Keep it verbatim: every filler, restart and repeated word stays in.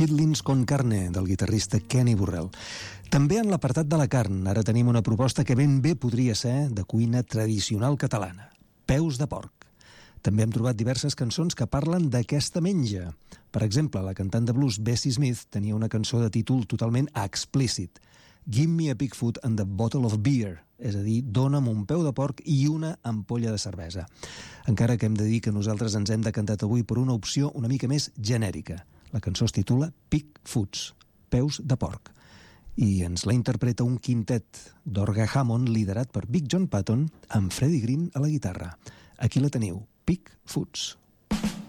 Chitlins con carne, del guitarrista Kenny Burrell. També en l'apartat de la carn, ara tenim una proposta que ben bé podria ser de cuina tradicional catalana. Peus de porc. També hem trobat diverses cançons que parlen d'aquesta menja. Per exemple, la cantant de blues Bessie Smith tenia una cançó de títol totalment explícit. Give me a pig foot and a bottle of beer, és a dir, dona'm un peu de porc i una ampolla de cervesa. Encara que hem de dir que nosaltres ens hem decantat avui per una opció una mica més genèrica. La cançó es titula Pig Foots, peus de porc, i ens la interpreta un quintet d'orgue Hammond liderat per Big John Patton amb Freddie Green a la guitarra. Aquí la teniu, Pig Foots.